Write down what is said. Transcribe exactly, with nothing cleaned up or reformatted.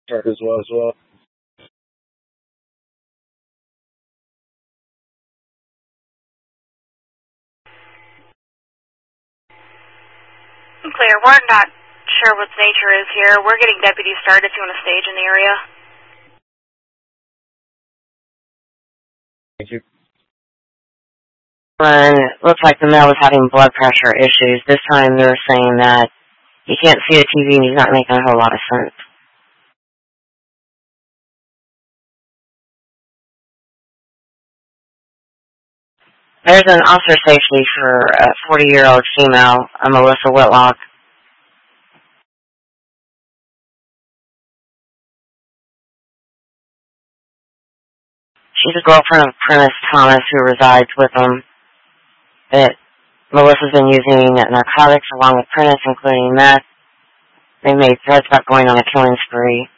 as well as well. Clear. We're not sure what the nature is here. We're getting deputies started if you want to stage in the area. Thank you. And it looks like the male was having blood pressure issues. This time they're saying that he can't see the T V and he's not making a whole lot of sense. There's an officer safety for a forty-year-old female, a Melissa Whitlock. She's a girlfriend of Prentice Thomas who resides with him. That Melissa's been using narcotics along with Prentice, including meth. They made threats about going on a killing spree.